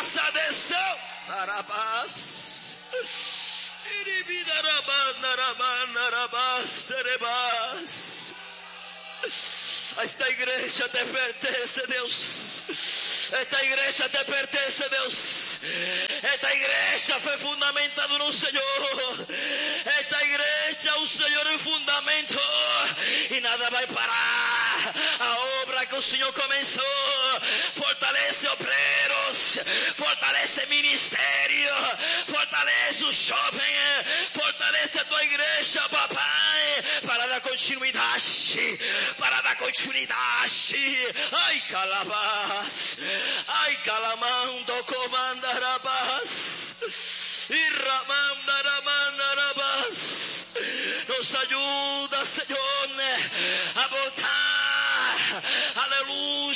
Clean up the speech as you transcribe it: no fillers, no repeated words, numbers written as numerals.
graça desceu. Esta igreja te pertence, Deus. Esta igreja te pertence, Deus. Esta igreja foi fundamentada no Senhor. Esta igreja o Senhor é o fundamento e nada vai parar a obra que o Senhor começou. Fortalece obreiros, fortalece ministério, fortalece o jovem, fortalece a tua igreja, papai, para dar continuidade, para dar continuidade. Ai, calabás, ai, calamando, comandarabás, e ramandarabás. Nos ajuda, Senhor, a voltar, aleluia.